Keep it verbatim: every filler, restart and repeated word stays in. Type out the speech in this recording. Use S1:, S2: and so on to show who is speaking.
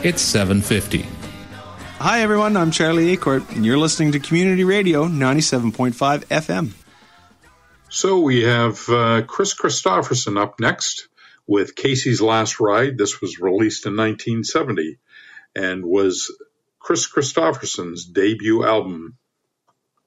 S1: it's seven fifty.
S2: Hi, everyone. I'm Charlie Acourt, and you're listening to Community Radio ninety-seven point five F M.
S3: So we have uh, Kris Kristofferson up next with Casey's Last Ride. This was released in nineteen seventy and was Kris Kristofferson's debut album.